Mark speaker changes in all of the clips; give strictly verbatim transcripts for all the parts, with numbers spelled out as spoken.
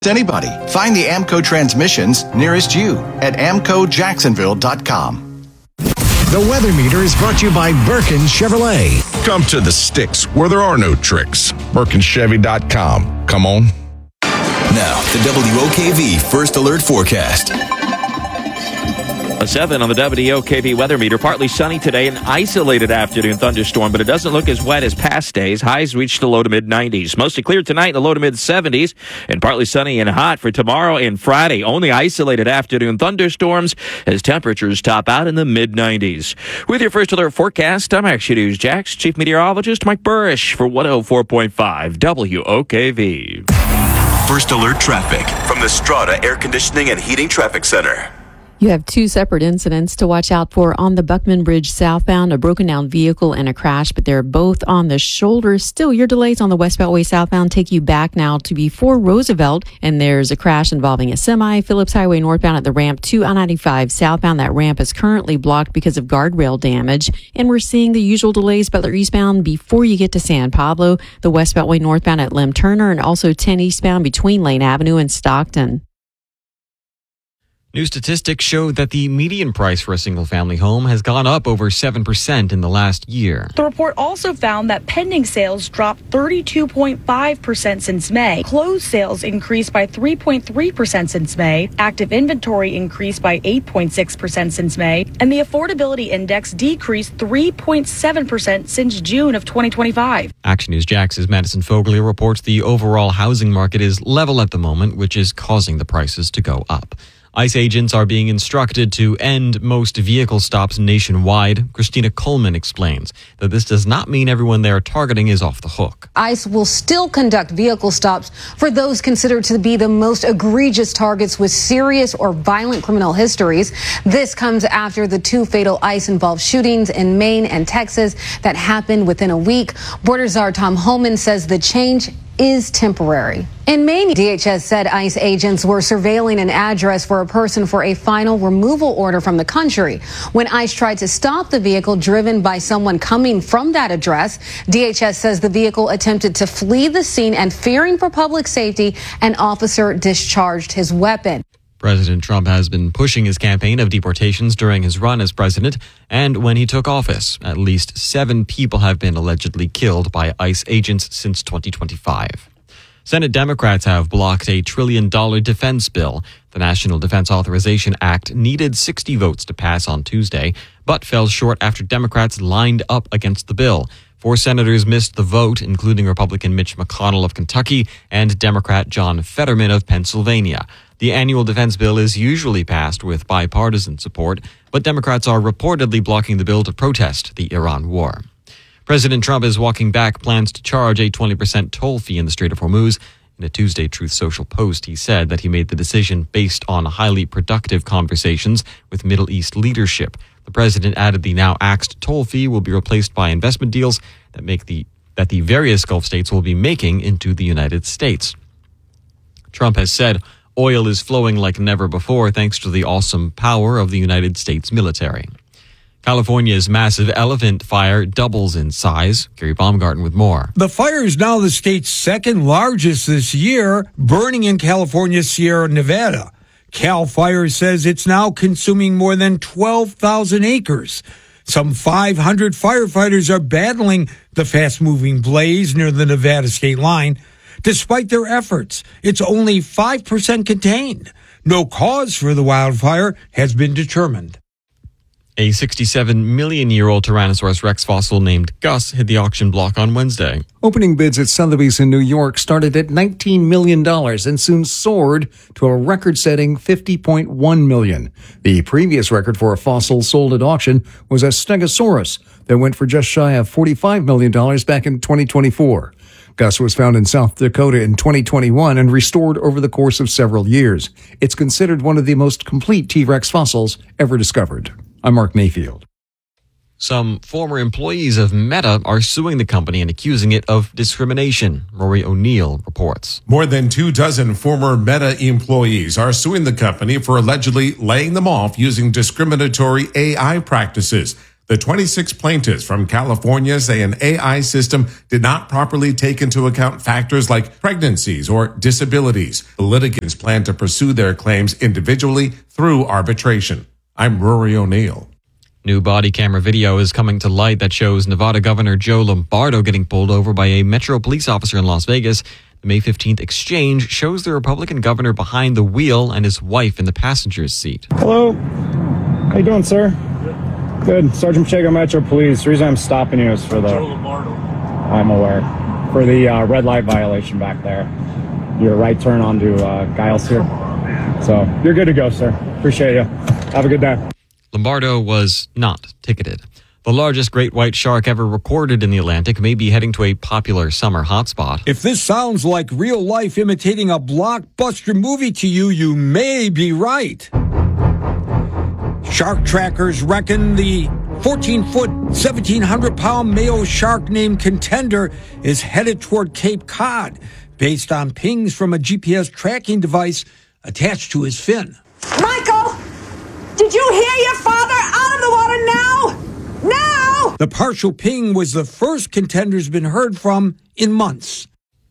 Speaker 1: Anybody. Find the AMCO transmissions nearest you at amco jacksonville dot com.
Speaker 2: The weather meter is brought to you by Birkin Chevrolet.
Speaker 3: Come to the sticks where there are no tricks. birkin chevy dot com. Come on.
Speaker 4: Now, the W O K V First Alert Forecast.
Speaker 5: A seven on the W O K V weather meter. Partly sunny today, an isolated afternoon thunderstorm, but it doesn't look as wet as past days. Highs reach the low to mid nineties. Mostly clear tonight in the low to mid seventies, and partly sunny and hot for tomorrow and Friday. Only isolated afternoon thunderstorms as temperatures top out in the mid nineties. With your First Alert Forecast, I'm Action News Jax Chief Meteorologist Mike Burrish for one oh four point five W O K V.
Speaker 4: First Alert Traffic from the Strata Air Conditioning and Heating Traffic Center.
Speaker 6: You have two separate incidents to watch out for on the Buckman Bridge southbound, a broken down vehicle and a crash, but they're both on the shoulder. Still, your delays on the West Beltway southbound take you back now to before Roosevelt, and there's a crash involving a semi. Phillips Highway northbound at the ramp to I ninety-five southbound. That ramp is currently blocked because of guardrail damage, and we're seeing the usual delays Butler eastbound before you get to San Pablo, the West Beltway northbound at Lem Turner, and also ten eastbound between Lane Avenue and Stockton.
Speaker 7: New statistics show that the median price for a single-family home has gone up over seven percent in the last year.
Speaker 8: The report also found that pending sales dropped thirty-two point five percent since May. Closed sales increased by three point three percent since May. Active inventory increased by eight point six percent since May. And the affordability index decreased three point seven percent since June of twenty twenty-five.
Speaker 7: Action News Jax's Madison Fogley reports the overall housing market is level at the moment, which is causing the prices to go up. ICE agents are being instructed to end most vehicle stops nationwide. Christina Coleman explains that this does not mean everyone they are targeting is off the hook.
Speaker 9: ICE will still conduct vehicle stops for those considered to be the most egregious targets with serious or violent criminal histories. This comes after the two fatal ICE-involved shootings in Maine and Texas that happened within a week. Border Czar Tom Homan says the change is temporary. In Maine, D H S said ICE agents were surveilling an address for a person for a final removal order from the country. When ICE tried to stop the vehicle driven by someone coming from that address, D H S says the vehicle attempted to flee the scene, and fearing for public safety, an officer discharged his weapon.
Speaker 7: President Trump has been pushing his campaign of deportations during his run as president and when he took office. At least seven people have been allegedly killed by ICE agents since twenty twenty-five. Senate Democrats have blocked a trillion dollar defense bill. The National Defense Authorization Act needed sixty votes to pass on Tuesday, but fell short after Democrats lined up against the bill. Four senators missed the vote, including Republican Mitch McConnell of Kentucky and Democrat John Fetterman of Pennsylvania. The annual defense bill is usually passed with bipartisan support, but Democrats are reportedly blocking the bill to protest the Iran war. President Trump is walking back plans to charge a twenty percent toll fee in the Strait of Hormuz. In a Tuesday Truth Social post, he said that he made the decision based on highly productive conversations with Middle East leadership. The president added the now axed toll fee will be replaced by investment deals that make the that the various Gulf states will be making into the United States. Trump has said oil is flowing like never before thanks to the awesome power of the United States military. California's massive elephant fire doubles in size. Gary Baumgarten with more.
Speaker 10: The fire is now the state's second largest this year, burning in California's Sierra Nevada. Cal Fire says it's now consuming more than twelve thousand acres. Some five hundred firefighters are battling the fast-moving blaze near the Nevada state line. Despite their efforts, it's only five percent contained. No cause for the wildfire has been determined.
Speaker 7: A sixty-seven million year old Tyrannosaurus Rex fossil named Gus hit the auction block on Wednesday.
Speaker 11: Opening bids at Sotheby's in New York started at nineteen million dollars and soon soared to a record-setting fifty point one million dollars. The previous record for a fossil sold at auction was a Stegosaurus that went for just shy of forty-five million dollars back in twenty twenty-four. Gus was found in South Dakota in twenty twenty-one and restored over the course of several years. It's considered one of the most complete T-Rex fossils ever discovered. I'm Mark Mayfield.
Speaker 7: Some former employees of Meta are suing the company and accusing it of discrimination. Rory O'Neill reports.
Speaker 12: More than two dozen former Meta employees are suing the company for allegedly laying them off using discriminatory A I practices. The twenty-six plaintiffs from California say an A I system did not properly take into account factors like pregnancies or disabilities. The litigants plan to pursue their claims individually through arbitration. I'm Rory O'Neill.
Speaker 7: New body camera video is coming to light that shows Nevada Governor Joe Lombardo getting pulled over by a Metro police officer in Las Vegas. The May fifteenth exchange shows the Republican governor behind the wheel and his wife in the passenger's seat.
Speaker 13: Hello. How you doing, sir? Good. Sergeant Pacheco, Metro Police. The reason I'm stopping you is for the... Joe Lombardo. I'm aware. For the uh, red light violation back there. Your right turn onto uh, Giles here. So, you're good to go, sir. Appreciate you. Have a good day.
Speaker 7: Lombardo was not ticketed. The largest great white shark ever recorded in the Atlantic may be heading to a popular summer hotspot.
Speaker 10: If this sounds like real life imitating a blockbuster movie to you, you may be right. Shark trackers reckon the fourteen-foot, seventeen hundred pound male shark named Contender is headed toward Cape Cod, based on pings from a G P S tracking device attached to his fin.
Speaker 14: Michael, did you hear your father? Out of the water now! Now!
Speaker 10: The partial ping was the first Contender's been heard from in months.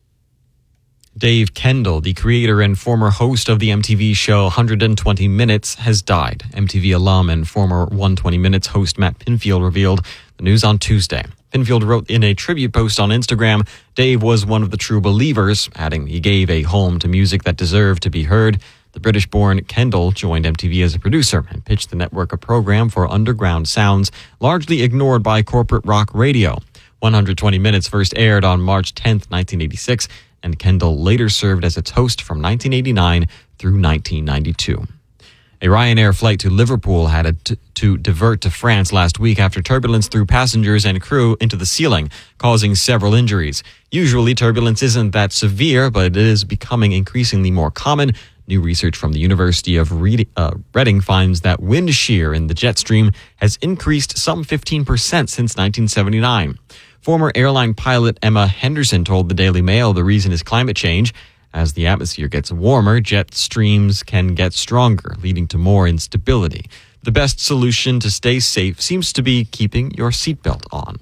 Speaker 7: Dave Kendall, the creator and former host of the M T V show one hundred twenty minutes, has died. M T V alum and former one hundred twenty minutes host Matt Pinfield revealed the news on Tuesday. Pinfield wrote in a tribute post on Instagram, Dave was one of the true believers, adding he gave a home to music that deserved to be heard. The British-born Kendall joined M T V as a producer and pitched the network a program for underground sounds largely ignored by corporate rock radio. one hundred twenty minutes first aired on March tenth, nineteen eighty-six, and Kendall later served as its host from nineteen eighty-nine through nineteen ninety-two. A Ryanair flight to Liverpool had to, to divert to France last week after turbulence threw passengers and crew into the ceiling, causing several injuries. Usually turbulence isn't that severe, but it is becoming increasingly more common. New research from the University of Reading, uh, Reading finds that wind shear in the jet stream has increased some fifteen percent since nineteen seventy-nine. Former airline pilot Emma Henderson told the Daily Mail the reason is climate change. As the atmosphere gets warmer, jet streams can get stronger, leading to more instability. The best solution to stay safe seems to be keeping your seatbelt on.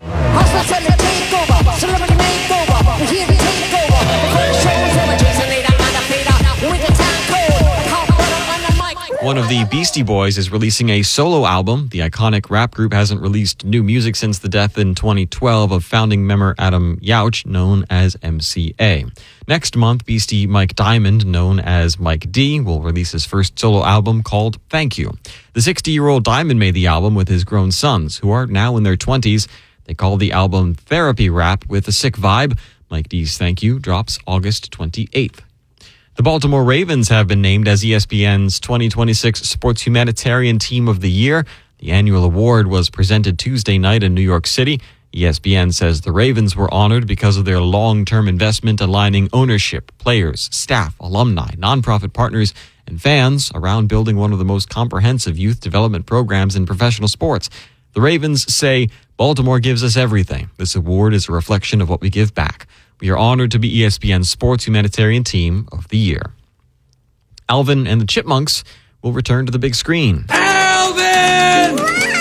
Speaker 7: One of the Beastie Boys is releasing a solo album. The iconic rap group hasn't released new music since the death in twenty twelve of founding member Adam Yauch, known as M C A. Next month, Beastie Mike Diamond, known as Mike D, will release his first solo album called Thank You. The sixty-year-old Diamond made the album with his grown sons, who are now in their twenties. They call the album Therapy Rap with a Sick Vibe. Mike D's Thank You drops August twenty-eighth. The Baltimore Ravens have been named as E S P N's twenty twenty-six Sports Humanitarian Team of the Year. The annual award was presented Tuesday night in New York City. E S P N says the Ravens were honored because of their long-term investment aligning ownership, players, staff, alumni, nonprofit partners, and fans around building one of the most comprehensive youth development programs in professional sports. The Ravens say, Baltimore gives us everything. This award is a reflection of what we give back. We are honored to be E S P N's Sports Humanitarian Team of the Year. Alvin and the Chipmunks will return to the big screen.
Speaker 10: Alvin!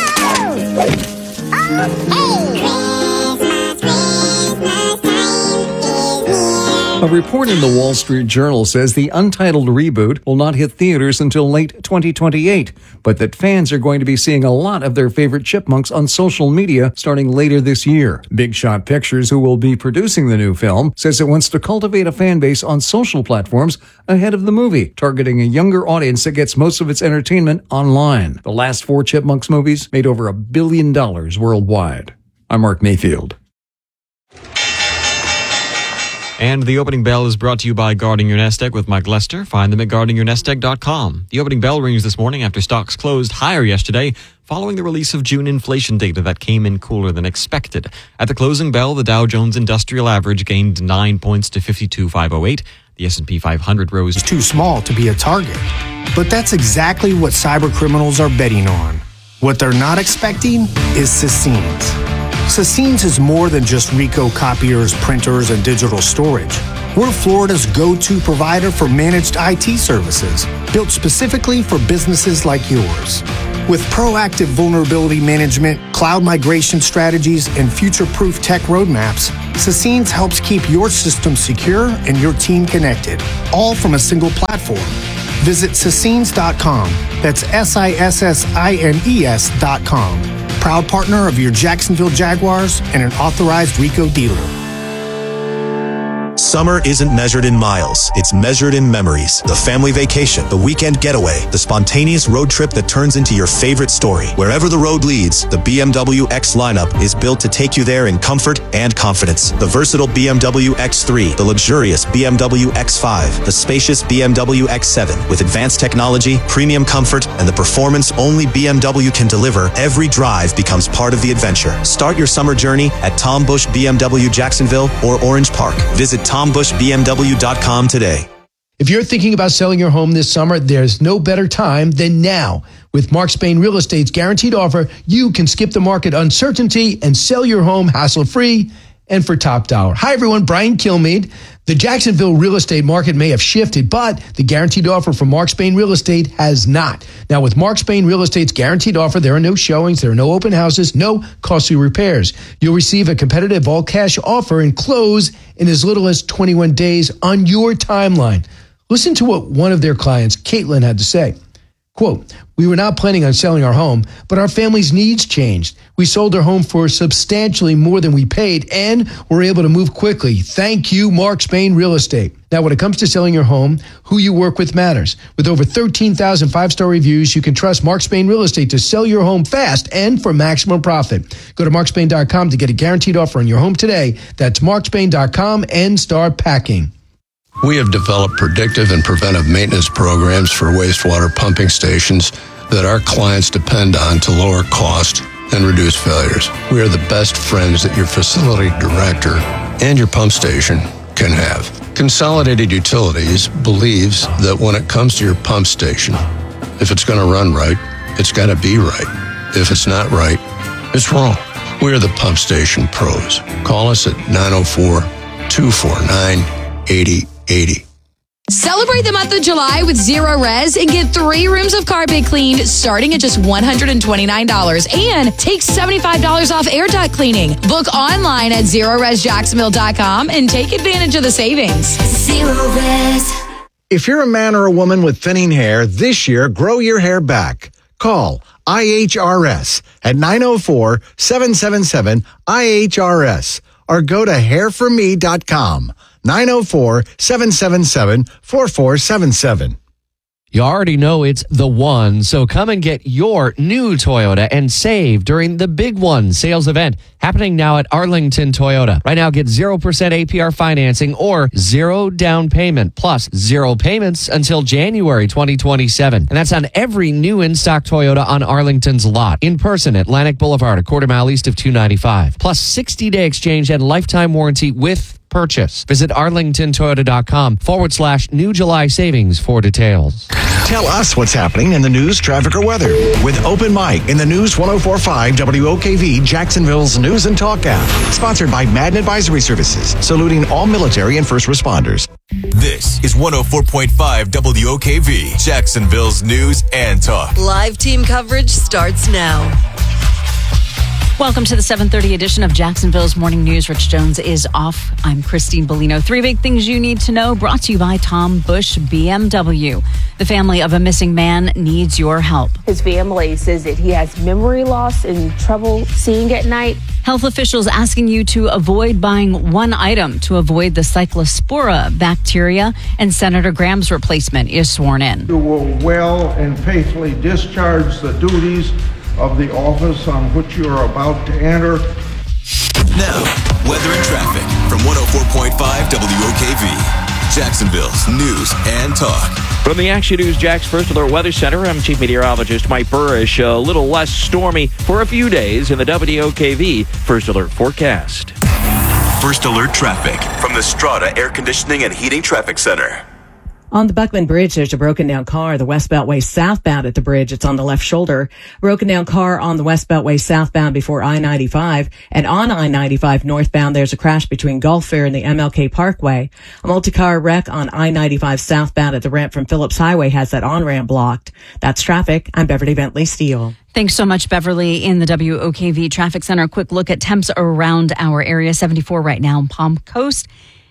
Speaker 11: A report in the Wall Street Journal says the untitled reboot will not hit theaters until late twenty twenty-eight, but that fans are going to be seeing a lot of their favorite chipmunks on social media starting later this year. Big Shot Pictures, who will be producing the new film, says it wants to cultivate a fan base on social platforms ahead of the movie, targeting a younger audience that gets most of its entertainment online. The last four Chipmunks movies made over a billion dollars worldwide. I'm Mark Mayfield.
Speaker 7: And the opening bell is brought to you by Guarding Your Nest Egg with Mike Lester. Find them at guarding your nest egg dot com. The opening bell rings this morning after stocks closed higher yesterday following the release of June inflation data that came in cooler than expected. At the closing bell, the Dow Jones Industrial Average gained nine points to fifty-two thousand five hundred eight. The S and P five hundred rose.
Speaker 15: It's too small to be a target. But that's exactly what cyber criminals are betting on. What they're not expecting is Sassines. Sassines is more than just Ricoh copiers, printers, and digital storage. We're Florida's go-to provider for managed I T services, built specifically for businesses like yours. With proactive vulnerability management, cloud migration strategies, and future-proof tech roadmaps, Sassines helps keep your system secure and your team connected, all from a single platform. Visit Sassines dot com. That's S I S S I N E S dot com. Proud partner of your Jacksonville Jaguars and an authorized Rico dealer.
Speaker 16: Summer isn't measured in miles, it's measured in memories. The family vacation, the weekend getaway, the spontaneous road trip that turns into your favorite story. Wherever the road leads, the B M W X lineup is built to take you there in comfort and confidence. The versatile B M W X three, the luxurious B M W X five, the spacious B M W X seven. With advanced technology, premium comfort, and the performance only B M W can deliver, every drive becomes part of the adventure. Start your summer journey at Tom Busch B M W Jacksonville or Orange Park. Visit Tom Busch B M W dot com today.
Speaker 17: If you're thinking about selling your home this summer, there's no better time than now. With Mark Spain Real Estate's guaranteed offer, you can skip the market uncertainty and sell your home hassle-free and for top dollar. Hi, everyone. Brian Kilmeade. The Jacksonville real estate market may have shifted, but the guaranteed offer from Mark Spain Real Estate has not. Now, with Mark Spain Real Estate's guaranteed offer, there are no showings, there are no open houses, no costly repairs. You'll receive a competitive all-cash offer and close in as little as twenty-one days on your timeline. Listen to what one of their clients, Caitlin, had to say. Quote, "We were not planning on selling our home, but our family's needs changed. We sold our home for substantially more than we paid and were able to move quickly. Thank you, Mark Spain Real Estate." Now, when it comes to selling your home, who you work with matters. With over thirteen thousand five-star reviews, you can trust Mark Spain Real Estate to sell your home fast and for maximum profit. Go to mark spain dot com to get a guaranteed offer on your home today. That's mark spain dot com and start packing.
Speaker 18: We have developed predictive and preventive maintenance programs for wastewater pumping stations that our clients depend on to lower cost and reduce failures. We are the best friends that your facility director and your pump station can have. Consolidated Utilities believes that when it comes to your pump station, if it's going to run right, it's got to be right. If it's not right, it's wrong. We are the pump station pros. Call us at nine oh four, two four nine, eight oh eight oh.
Speaker 19: Celebrate the month of July with Zero Res and get three rooms of carpet cleaned starting at just one hundred twenty-nine dollars and take seventy-five dollars off air duct cleaning. Book online at zero res jacksonville dot com and take advantage of the savings. Zero Res.
Speaker 2: If you're a man or a woman with thinning hair, this year, grow your hair back. Call I H R S at nine oh four, seven seven seven, I H R S or go to hair for me dot com. nine oh four, seven seven seven, four four seven seven.
Speaker 20: You already know it's the one, so come and get your new Toyota and save during the Big One sales event happening now at Arlington Toyota. Right now, get zero percent A P R financing or zero down payment plus zero payments until January twenty twenty-seven. And that's on every new in-stock Toyota on Arlington's lot. In person, Atlantic Boulevard, a quarter mile east of two ninety-five. Plus sixty-day exchange and lifetime warranty with purchase. Visit arlington toyota dot com forward slash new July savings for details.
Speaker 2: Tell us what's happening in the news, traffic, or weather with Open Mic in the News one oh four point five W O K V, Jacksonville's News and Talk app. Sponsored by Madden Advisory Services, saluting all military and first responders.
Speaker 4: This is one oh four point five W O K V, Jacksonville's News and Talk.
Speaker 21: Live team coverage starts now.
Speaker 22: Welcome to the seven thirty edition of Jacksonville's Morning News. Rich Jones is off. I'm Christine Bellino. Three big things you need to know, brought to you by Tom Busch B M W. The family of a missing man needs your help.
Speaker 23: His family says that he has memory loss and trouble seeing at night.
Speaker 22: Health officials asking you to avoid buying one item to avoid the Cyclospora bacteria, and Senator Graham's replacement is sworn in.
Speaker 24: You will well and faithfully discharge the duties of the office on which you are about to enter.
Speaker 4: Now, weather and traffic from one oh four point five W O K V, Jacksonville's News and Talk.
Speaker 5: From the Action News Jax First Alert Weather Center, I'm Chief Meteorologist Mike Burrish. A little less stormy for a few days in the W O K V First Alert forecast.
Speaker 4: First Alert traffic from the Strata Air Conditioning and Heating Traffic Center.
Speaker 1: On the Buckman Bridge, there's a broken down car. The West Beltway southbound at the bridge. It's on the left shoulder. Broken down car on the West Beltway southbound before I ninety-five. And on I ninety-five northbound, there's a crash between Gulf Fair and the M L K Parkway. A multi-car wreck on I ninety-five southbound at the ramp from Phillips Highway has that on-ramp blocked. That's traffic. I'm Beverly Bentley Steele.
Speaker 22: Thanks so much, Beverly. In the W O K V Traffic Center, a quick look at temps around our area. seventy-four right now in Palm Coast.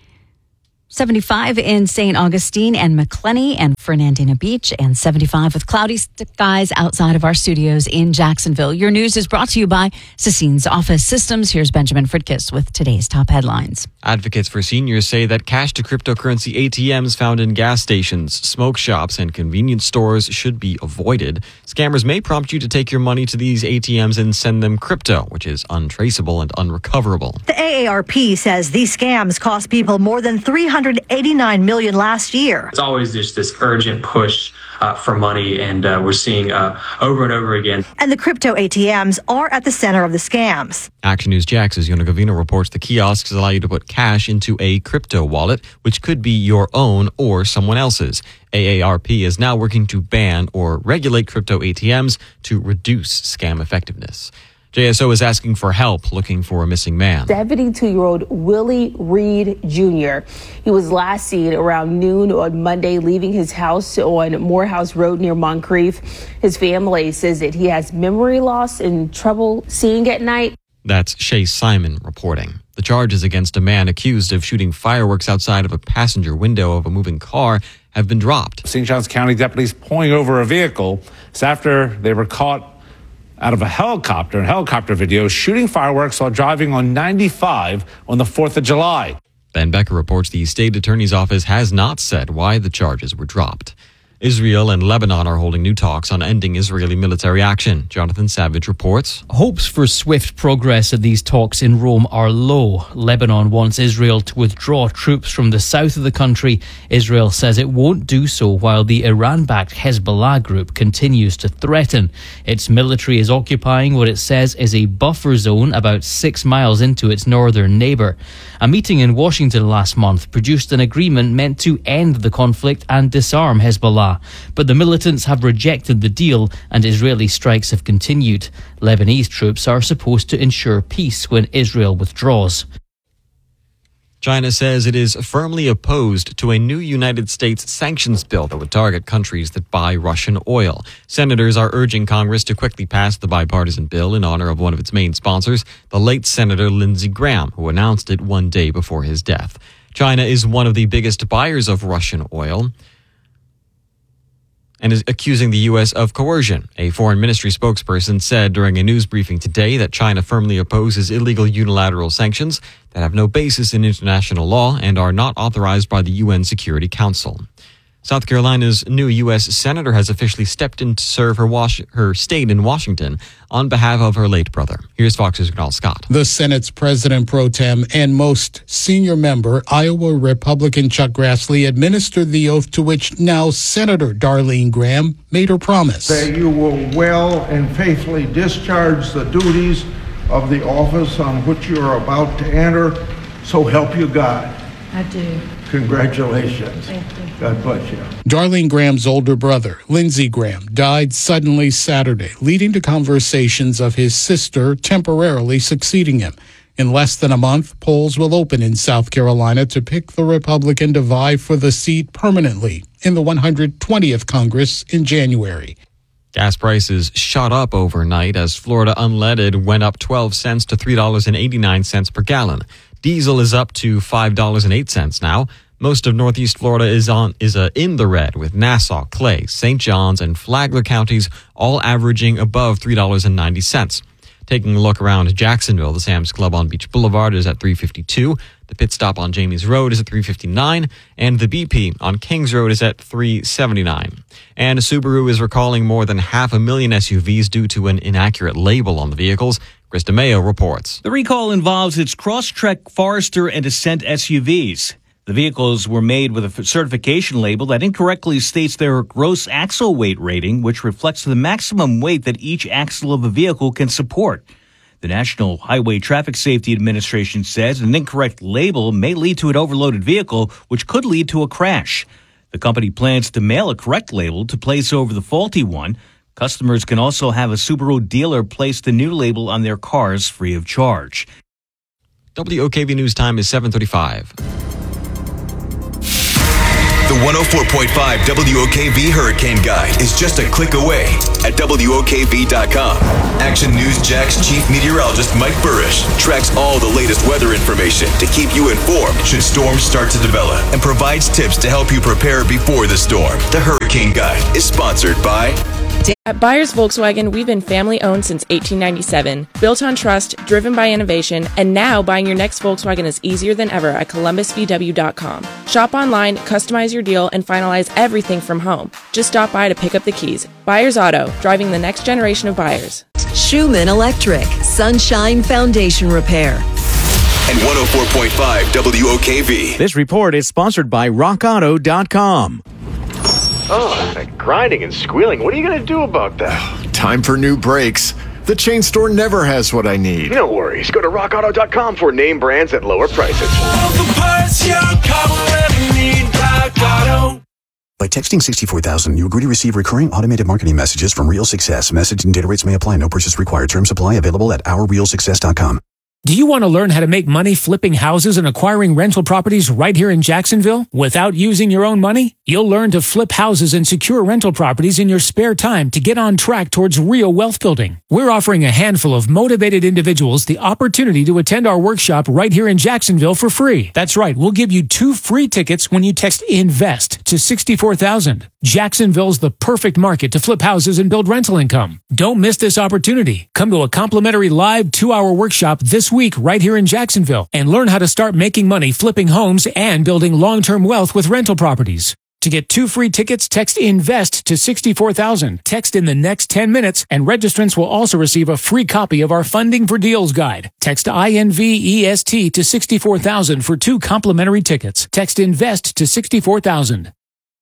Speaker 22: seventy-five in Saint Augustine and McClenny and Fernandina Beach, and seventy-five with cloudy skies outside of our studios in Jacksonville. Your news is brought to you by Sassine's Office Systems. Here's Benjamin Fritkiss with today's top headlines.
Speaker 7: Advocates for seniors say that cash to cryptocurrency A T Ms found in gas stations, smoke shops, and convenience stores should be avoided. Scammers may prompt you to take your money to these A T Ms and send them crypto, which is untraceable and unrecoverable.
Speaker 3: The A A R P says these scams cost people more than three hundred eighty-nine million dollars last year.
Speaker 6: It's always just this urgent push uh, for money, and uh, we're seeing uh, over and over again.
Speaker 3: And the crypto A T Ms are at the center of the scams.
Speaker 7: Action News Jax's Yona Gavino reports the kiosks allow you to put cash into a crypto wallet, which could be your own or someone else's. A A R P is now working to ban or regulate crypto A T Ms to reduce scam effectiveness. J S O is asking for help looking for a missing man.
Speaker 23: seventy-two-year-old Willie Reed Junior He was last seen around noon on Monday leaving his house on Morehouse Road near Moncrief. His family says that he has memory loss and trouble seeing at night.
Speaker 7: That's Shay Simon reporting. The charges against a man accused of shooting fireworks outside of a passenger window of a moving car have been dropped.
Speaker 8: Saint Johns County deputies pulling over a vehicle is after they were caught out of a helicopter, in helicopter video, shooting fireworks while driving on ninety-five on the fourth of July.
Speaker 7: Ben Becker reports the state attorney's office has not said why the charges were dropped. Israel and Lebanon are holding new talks on ending Israeli military action. Jonathan Savage reports.
Speaker 25: Hopes for swift progress at these talks in Rome are low. Lebanon wants Israel to withdraw troops from the south of the country. Israel says it won't do so while the Iran-backed Hezbollah group continues to threaten. Its military is occupying what it says is a buffer zone about six miles into its northern neighbour. A meeting in Washington last month produced an agreement meant to end the conflict and disarm Hezbollah. But the militants have rejected the deal and Israeli strikes have continued. Lebanese troops are supposed to ensure peace when Israel withdraws.
Speaker 7: China says it is firmly opposed to a new United States sanctions bill that would target countries that buy Russian oil. Senators are urging Congress to quickly pass the bipartisan bill in honor of one of its main sponsors, the late Senator Lindsey Graham, who announced it one day before his death. China is one of the biggest buyers of Russian oil and is accusing the U S of coercion. A foreign ministry spokesperson said during a news briefing today that China firmly opposes illegal unilateral sanctions that have no basis in international law and are not authorized by the U N Security Council. South Carolina's new U S senator has officially stepped in to serve her, was- her state in Washington on behalf of her late brother. Here's Fox's Ronald Scott.
Speaker 26: The Senate's president pro tem and most senior member, Iowa Republican Chuck Grassley, administered the oath to which now Senator Darlene Graham made her promise.
Speaker 24: That you will well and faithfully discharge the duties of the office on which you are about to enter, so help you God.
Speaker 23: I do.
Speaker 24: Congratulations.
Speaker 23: Thank you.
Speaker 24: God bless you.
Speaker 26: Darlene Graham's older brother, Lindsey Graham, died suddenly Saturday, leading to conversations of his sister temporarily succeeding him. In less than a month, polls will open in South Carolina to pick the Republican to vie for the seat permanently in the one hundred twentieth Congress in January.
Speaker 7: Gas prices shot up overnight as Florida unleaded went up twelve cents to three dollars and eighty-nine cents per gallon. Diesel is up to five dollars and eight cents now. Most of Northeast Florida is on is uh, in the red, with Nassau, Clay, Saint Johns, and Flagler counties all averaging above three dollars and ninety cents. Taking a look around Jacksonville, the Sam's Club on Beach Boulevard is at three fifty-two. The Pit Stop on Jamies Road is at three fifty-nine, and the B P on Kings Road is at three seventy-nine. And Subaru is recalling more than half a million S U Vs due to an inaccurate label on the vehicles. Chris DeMeo reports.
Speaker 27: The recall involves its Crosstrek Forester and Ascent S U Vs. The vehicles were made with a certification label that incorrectly states their gross axle weight rating, which reflects the maximum weight that each axle of a vehicle can support. The National Highway Traffic Safety Administration says an incorrect label may lead to an overloaded vehicle, which could lead to a crash. The company plans to mail a correct label to place over the faulty one. Customers can also have a Subaru dealer place the new label on their cars free of charge.
Speaker 7: W O K V News time is seven thirty-five.
Speaker 4: The one oh four point five W O K V Hurricane Guide is just a click away at W O K V dot com. Action News Jack's chief meteorologist Mike Burrish tracks all the latest weather information to keep you informed should storms start to develop and provides tips to help you prepare before the storm. The Hurricane Guide is sponsored by...
Speaker 9: At Byers Volkswagen, we've been family-owned since eighteen ninety-seven, built on trust, driven by innovation, and now buying your next Volkswagen is easier than ever at Columbus V W dot com. Shop online, customize your deal, and finalize everything from home. Just stop by to pick up the keys. Byers Auto, driving the next generation of buyers.
Speaker 21: Schumann Electric, Sunshine Foundation Repair.
Speaker 4: And one oh four point five W O K V.
Speaker 10: This report is sponsored by rock auto dot com.
Speaker 11: Oh, that grinding and squealing. What are you going to do about that?
Speaker 12: Time for new brakes. The chain store never has what I need.
Speaker 11: No worries. Go to rock auto dot com for name brands at lower prices.
Speaker 13: All the parts your car will ever need, Rock Auto.
Speaker 14: By texting sixty-four thousand, you agree to receive recurring automated marketing messages from Real Success. Message and data rates may apply. No purchase required. Terms apply. Available at our real success dot com.
Speaker 15: Do you want to learn how to make money flipping houses and acquiring rental properties right here in Jacksonville without using your own money? You'll learn to flip houses and secure rental properties in your spare time to get on track towards real wealth building. We're offering a handful of motivated individuals the opportunity to attend our workshop right here in Jacksonville for free. That's right, we'll give you two free tickets when you text INVEST to sixty-four thousand. Jacksonville's the perfect market to flip houses and build rental income. Don't miss this opportunity. Come to a complimentary live two-hour workshop this week right here in Jacksonville and learn how to start making money flipping homes and building long-term wealth with rental properties. To get two free tickets, text INVEST to sixty-four thousand. Text in the next ten minutes, and registrants will also receive a free copy of our Funding for Deals guide. Text INVEST to sixty-four thousand for two complimentary tickets. Text INVEST to sixty-four thousand.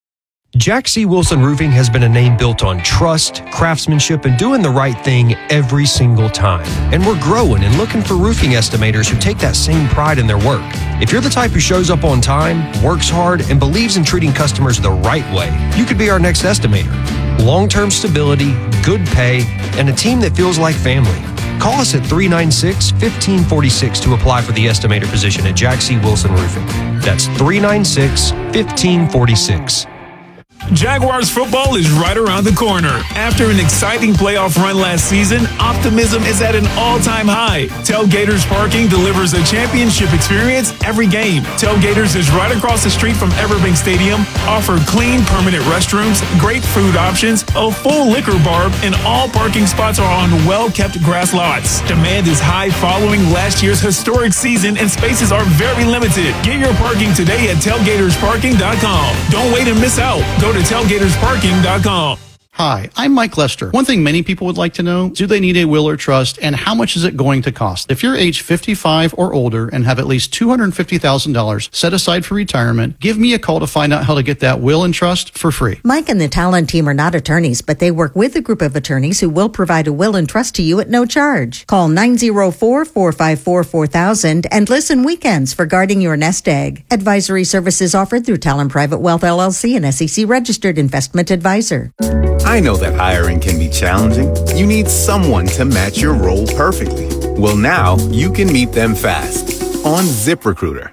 Speaker 28: Jack C. Wilson Roofing has been a name built on trust, craftsmanship, and doing the right thing every single time. And we're growing and looking for roofing estimators who take that same pride in their work. If you're the type who shows up on time, works hard, and believes in treating customers the right way, you could be our next estimator. Long-term stability, good pay, and a team that feels like family. Call us at three nine six, one five four six to apply for the estimator position at Jack C. Wilson Roofing. That's three nine six, one five four six.
Speaker 29: Jaguars football is right around the corner. After an exciting playoff run last season, optimism is at an all-time high. Tailgaters Parking delivers a championship experience every game. Tailgaters is right across the street from Everbank Stadium, offer clean, permanent restrooms, great food options, a full liquor bar, and all parking spots are on well-kept grass lots. Demand is high following last year's historic season, and spaces are very limited. Get your parking today at tailgaters parking dot com. Don't wait and miss out. Go to tailgaters parking dot com.
Speaker 30: Hi, I'm Mike Lester. One thing many people would like to know, do they need a will or trust, and how much is it going to cost? If you're age fifty-five or older and have at least two hundred fifty thousand dollars set aside for retirement, give me a call to find out how to get that will and trust for free.
Speaker 31: Mike and the Talon team are not attorneys, but they work with a group of attorneys who will provide a will and trust to you at no charge. Call nine oh four, four five four, four thousand and listen weekends for guarding your nest egg. Advisory services offered through Talon Private Wealth L L C, an S E C registered investment advisor.
Speaker 32: I know that hiring can be challenging. You need someone to match your role perfectly. Well, now you can meet them fast on ZipRecruiter.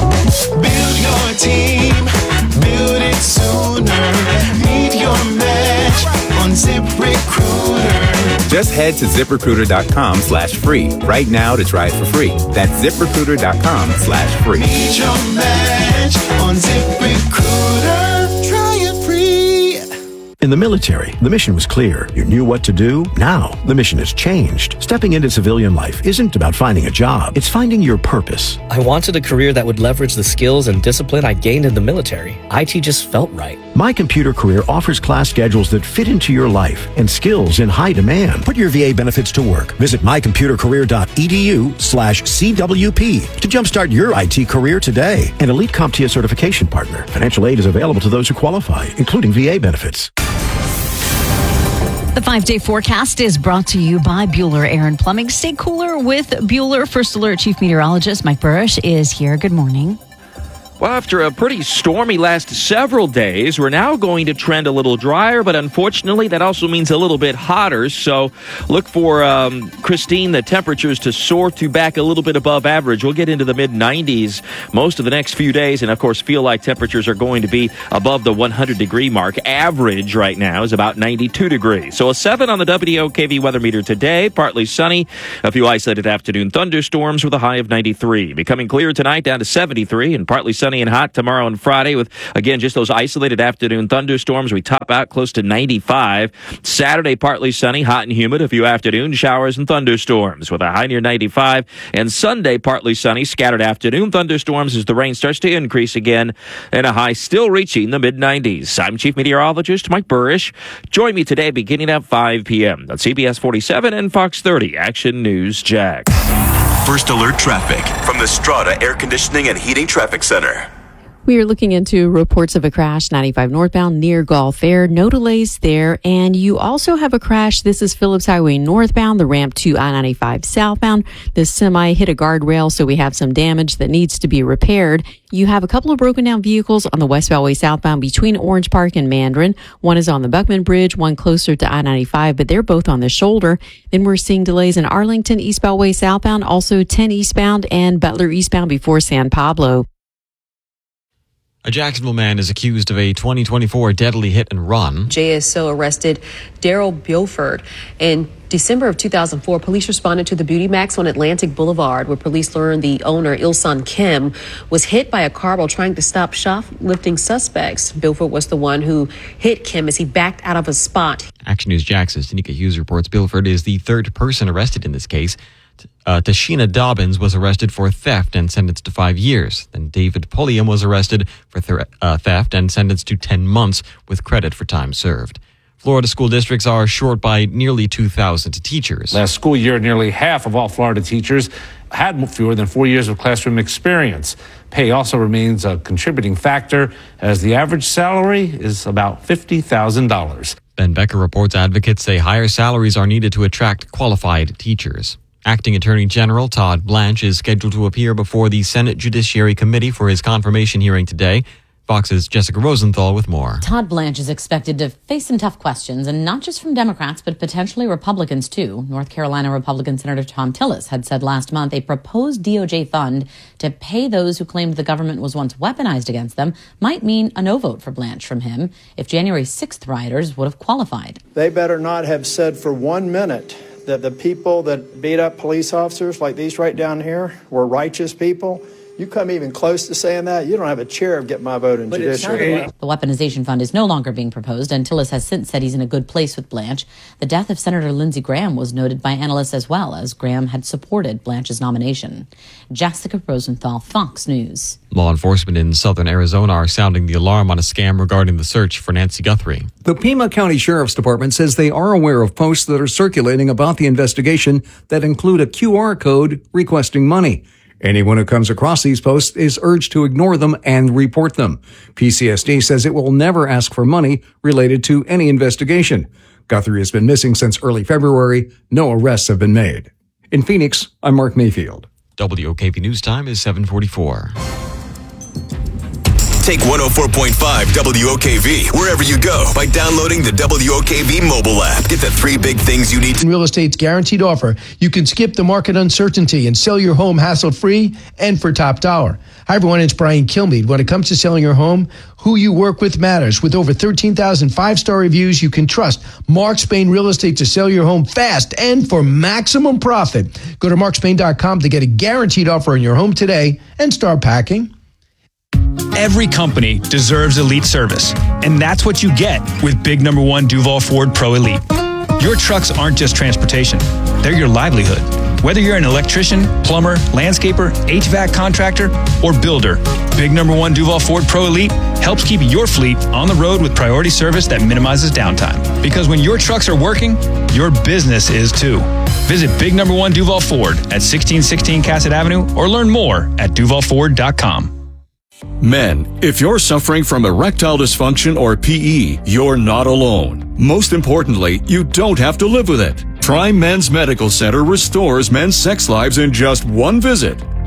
Speaker 13: Build your team, build it sooner. Meet your match on ZipRecruiter.
Speaker 32: Just head to ZipRecruiter dot com slash free right now to try it for free. That's ZipRecruiter dot com slash free.
Speaker 13: Meet your match on ZipRecruiter. Try it free.
Speaker 33: In the military, the mission was clear. You knew what to do. Now, the mission has changed. Stepping into civilian life isn't about finding a job. It's finding your purpose.
Speaker 34: I wanted a career that would leverage the skills and discipline I gained in the military. I T just felt right.
Speaker 33: My Computer Career offers class schedules that fit into your life and skills in high demand. Put your V A benefits to work. Visit my computer career dot e d u slash C W P to jumpstart your I T career today. An elite CompTIA certification partner. Financial aid is available to those who qualify, including V A benefits.
Speaker 19: The five-day forecast is brought to you by Bueller Air and Plumbing. Stay cooler with Bueller. First Alert Chief Meteorologist Mike Burrish is here. Good morning.
Speaker 1: Well, after a pretty stormy last several days, we're now going to trend a little drier, but unfortunately that also means a little bit hotter. So look for, um, Christine, the temperatures to soar to back a little bit above average. We'll get into the mid nineties most of the next few days, and of course feel like temperatures are going to be above the one hundred degree mark. Average right now is about ninety-two degrees. So a seven on the W O K V weather meter today, partly sunny, a few isolated afternoon thunderstorms with a high of ninety-three. Becoming clear tonight down to seventy-three, and partly sunny and hot tomorrow and Friday with, again, just those isolated afternoon thunderstorms. We top out close to ninety-five. Saturday, partly sunny, hot and humid, a few afternoon showers and thunderstorms with a high near ninety-five. And Sunday, partly sunny, scattered afternoon thunderstorms as the rain starts to increase again, and a high still reaching the mid nineties. I'm Chief Meteorologist Mike Burrish. Join me today beginning at five p.m. on C B S forty-seven and Fox thirty Action News Jax.
Speaker 4: First alert traffic from the Strata Air Conditioning and Heating Traffic Center.
Speaker 2: We are looking into reports of a crash ninety-five northbound near Gulf Air. No delays there. And you also have a crash. This is Phillips Highway northbound, the ramp to I ninety-five southbound. This semi hit a guardrail, so we have some damage that needs to be repaired. You have a couple of broken down vehicles on the West Beltway southbound between Orange Park and Mandarin. One is on the Buckman Bridge, one closer to I ninety-five, but they're both on the shoulder. Then we're seeing delays in Arlington East Beltway southbound, also ten eastbound and Butler eastbound before San Pablo.
Speaker 7: A Jacksonville man is accused of a twenty twenty-four deadly hit and run.
Speaker 3: J S O arrested Daryl Beauford. In December of two thousand four, police responded to the Beauty Max on Atlantic Boulevard, where police learned the owner, Il-Sun Kim, was hit by a car while trying to stop shoplifting suspects. Beauford was the one who hit Kim as he backed out of a spot.
Speaker 7: Action News Jax's Tanika Hughes reports Beauford is the third person arrested in this case. Uh, Tashina Dobbins was arrested for theft and sentenced to five years. Then David Pulliam was arrested for th- uh, theft and sentenced to ten months with credit for time served. Florida school districts are short by nearly two thousand teachers.
Speaker 5: Last school year, nearly half of all Florida teachers had fewer than four years of classroom experience. Pay also remains a contributing factor, as the average salary is about fifty thousand dollars.
Speaker 7: Ben Becker reports advocates say higher salaries are needed to attract qualified teachers. Acting Attorney General Todd Blanche is scheduled to appear before the Senate Judiciary Committee for his confirmation hearing today. Fox's Jessica Rosenthal with more.
Speaker 6: Todd Blanche is expected to face some tough questions, and not just from Democrats, but potentially Republicans, too. North Carolina Republican Senator Tom Tillis had said last month a proposed D O J fund to pay those who claimed the government was once weaponized against them might mean a no vote for Blanche from him if January sixth rioters would have qualified.
Speaker 8: They better not have said for one minute that the people that beat up police officers like these right down here were righteous people. You come even close to saying that, you don't have a chair of get my vote in but judiciary.
Speaker 6: The weaponization fund is no longer being proposed, and Tillis has since said he's in a good place with Blanche. The death of Senator Lindsey Graham was noted by analysts as well, as Graham had supported Blanche's nomination. Jessica Rosenthal, Fox News.
Speaker 7: Law enforcement in southern Arizona are sounding the alarm on a scam regarding the search for Nancy Guthrie.
Speaker 16: The Pima County Sheriff's Department says they are aware of posts that are circulating about the investigation that include a Q R code requesting money. Anyone who comes across these posts is urged to ignore them and report them. P C S D says it will never ask for money related to any investigation. Guthrie has been missing since early February. No arrests have been made. In Phoenix, I'm Mark Mayfield.
Speaker 7: W O K V News Time is seven forty-four.
Speaker 4: Take one oh four point five W O K V wherever you go by downloading the W O K V mobile app. Get the three big things you need to.
Speaker 17: Real estate's guaranteed offer. You can skip the market uncertainty and sell your home hassle-free and for top dollar. Hi, everyone. It's Brian Kilmeade. When it comes to selling your home, who you work with matters. With over thirteen thousand five-star reviews, you can trust Mark Spain Real Estate to sell your home fast and for maximum profit. Go to mark spain dot com to get a guaranteed offer on your home today and start packing.
Speaker 18: Every company deserves elite service, and that's what you get with Big Number One Duval Ford Pro Elite. Your trucks aren't just transportation, they're your livelihood. Whether you're an electrician, plumber, landscaper, H V A C contractor, or builder, Big Number One Duval Ford Pro Elite helps keep your fleet on the road with priority service that minimizes downtime. Because when your trucks are working, your business is too. Visit Big Number One Duval Ford at sixteen sixteen Cassett Avenue or learn more at duval ford dot com.
Speaker 20: Men, if you're suffering from erectile dysfunction or P E, you're not alone. Most importantly, you don't have to live with it. Try Men's Medical Center restores men's sex lives in just one visit.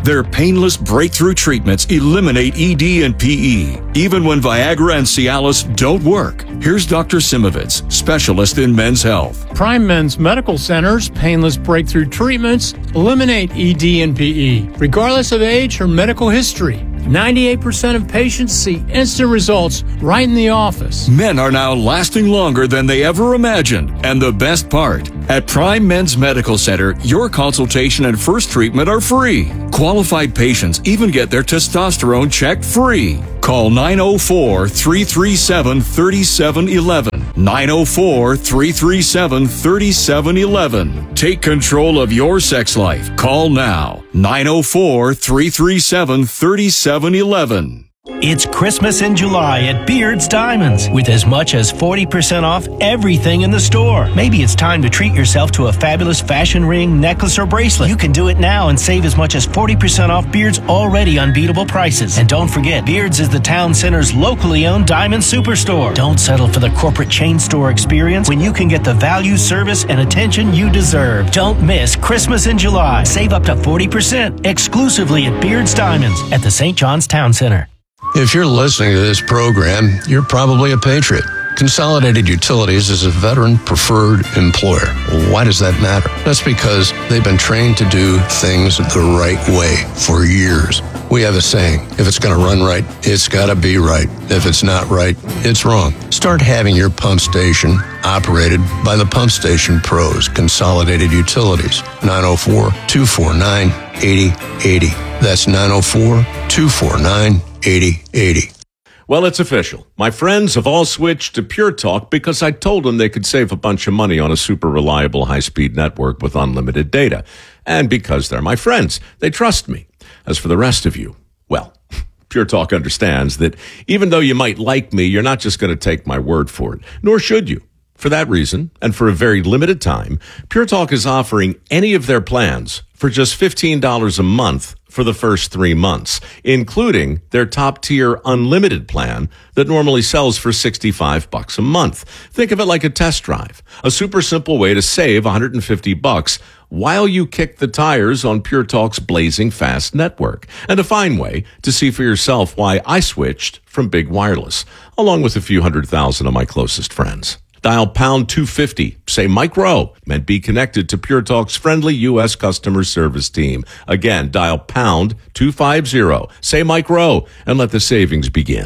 Speaker 20: Their painless breakthrough treatments eliminate E D and P E, even when Viagra and Cialis don't work. Here's Doctor Simovitz, specialist in men's health.
Speaker 9: Prime Men's Medical Center's painless breakthrough treatments eliminate E D and P E, regardless of age or medical history. ninety-eight percent of patients see instant results right in the office.
Speaker 20: Men are now lasting longer than they ever imagined. And the best part, at Prime Men's Medical Center, your consultation and first treatment are free. Qualified patients even get their testosterone checked free. Call nine oh four, three three seven, three seven one one. nine oh four, three three seven, three seven one one. Take control of your sex life. Call now. nine oh four, three three seven, three seven one one.
Speaker 10: It's Christmas in July at Beard's Diamonds with as much as forty percent off everything in the store. Maybe it's time to treat yourself to a fabulous fashion ring, necklace, or bracelet. You can do it now and save as much as forty percent off Beard's already unbeatable prices. And don't forget, Beard's is the town center's locally owned diamond superstore. Don't settle for the corporate chain store experience when you can get the value, service, and attention you deserve. Don't miss Christmas in July. Save up to forty percent exclusively at Beard's Diamonds at the Saint John's Town Center.
Speaker 11: If you're listening to this program, you're probably a patriot. Consolidated Utilities is a veteran-preferred employer. Why does that matter? That's because they've been trained to do things the right way for years. We have a saying, if it's going to run right, it's got to be right. If it's not right, it's wrong. Start having your pump station operated by the Pump Station Pros, Consolidated Utilities, nine oh four, two four nine, eight oh eight oh. That's nine oh four, two four nine, eight oh eight oh.
Speaker 12: Well, it's official. My friends have all switched to Pure Talk because I told them they could save a bunch of money on a super reliable high-speed network with unlimited data. And because they're my friends, they trust me. As for the rest of you, well, Pure Talk understands that even though you might like me, you're not just going to take my word for it, nor should you. For that reason, and for a very limited time, Pure Talk is offering any of their plans for just fifteen dollars a month for the first three months, including their top-tier unlimited plan that normally sells for sixty-five bucks a month. Think of it like a test drive, a super simple way to save one hundred fifty bucks while you kick the tires on Pure Talk's blazing fast network, and a fine way to see for yourself why I switched from Big Wireless, along with a few hundred thousand of my closest friends. Dial pound two fifty, say Mike Rowe, and be connected to Pure Talk's friendly U S customer service team. Again, dial pound two fifty, say Mike Rowe, and let the savings begin.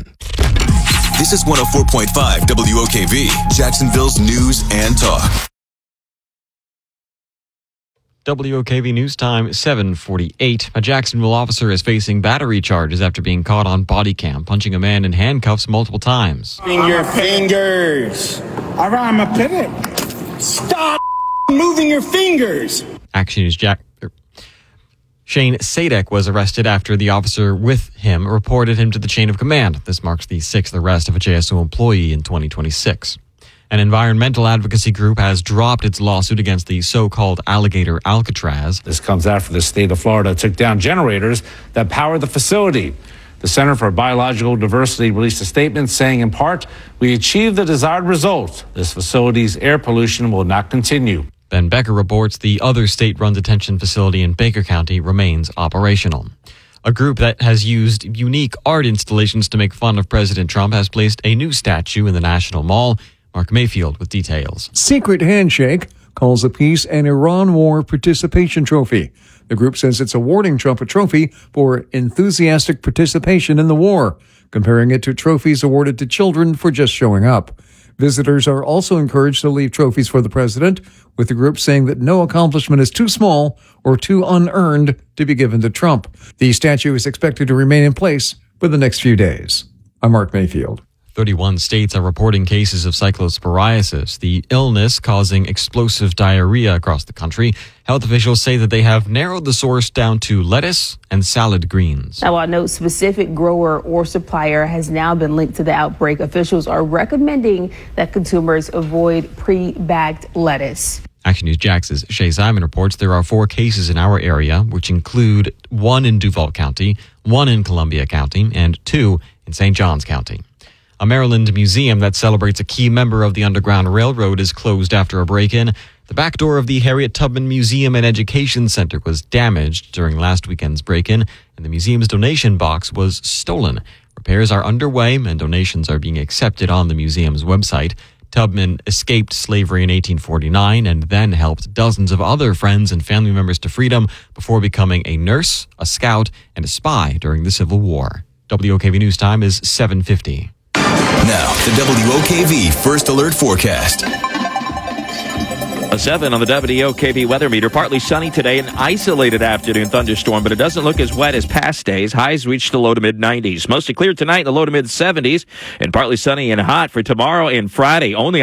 Speaker 4: This is one oh four point five W O K V, Jacksonville's news and talk.
Speaker 7: W O K V News Time, seven forty-eight. A Jacksonville officer is facing battery charges after being caught on body cam, punching a man in handcuffs multiple times.
Speaker 14: Moving your fingers. All right, I'm a pivot. Stop moving your fingers.
Speaker 7: Action News Jack. Shane Sadek was arrested after the officer with him reported him to the chain of command. This marks the sixth arrest of a J S O employee in twenty twenty-six. An environmental advocacy group has dropped its lawsuit against the so-called alligator Alcatraz.
Speaker 5: This comes after the state of Florida took down generators that power the facility. The Center for Biological Diversity released a statement saying, in part, we achieved the desired result. This facility's air pollution will not continue.
Speaker 7: Ben Becker reports the other state-run detention facility in Baker County remains operational. A group that has used unique art installations to make fun of President Trump has placed a new statue in the National Mall. Mark Mayfield with details.
Speaker 16: Secret Handshake calls the peace an Iran War Participation Trophy. The group says it's awarding Trump a trophy for enthusiastic participation in the war, comparing it to trophies awarded to children for just showing up. Visitors are also encouraged to leave trophies for the president, with the group saying that no accomplishment is too small or too unearned to be given to Trump. The statue is expected to remain in place for the next few days. I'm Mark Mayfield.
Speaker 7: thirty-one states are reporting cases of cyclosporiasis, the illness causing explosive diarrhea across the country. Health officials say that they have narrowed the source down to lettuce and salad greens.
Speaker 15: Now, while no specific grower or supplier has now been linked to the outbreak, officials are recommending that consumers avoid pre-bagged lettuce.
Speaker 7: Action News Jax's Shay Simon reports there are four cases in our area, which include one in Duval County, one in Columbia County, and two in Saint Johns County. A Maryland museum that celebrates a key member of the Underground Railroad is closed after a break-in. The back door of the Harriet Tubman Museum and Education Center was damaged during last weekend's break-in, and the museum's donation box was stolen. Repairs are underway, and donations are being accepted on the museum's website. Tubman escaped slavery in eighteen forty-nine and then helped dozens of other friends and family members to freedom before becoming a nurse, a scout, and a spy during the Civil War. W O K V News Time is seven fifty.
Speaker 4: Now, the W O K V First Alert Forecast.
Speaker 1: A seven on the W O K V weather meter. Partly sunny today, an isolated afternoon thunderstorm, but it doesn't look as wet as past days. Highs reach the low to mid nineties. Mostly clear tonight in the low to mid seventies, and partly sunny and hot for tomorrow and Friday. Only